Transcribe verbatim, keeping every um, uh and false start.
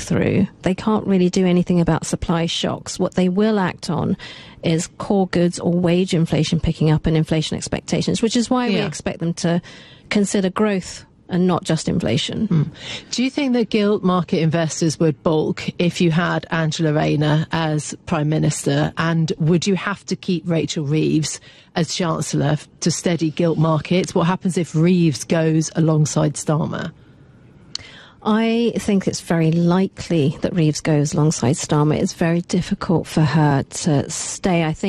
through. They can't really do anything about supply shocks. What they will act on is core goods or wage inflation picking up and inflation expectations, which is why yeah. we expect them to consider growth and not just inflation. Mm. Do you think that gilt market investors would balk if you had Angela Rayner as Prime Minister? And would you have to keep Rachel Reeves as Chancellor to steady gilt markets? What happens if Reeves goes alongside Starmer? I think it's very likely that Reeves goes alongside Starmer. It's very difficult for her to stay. I think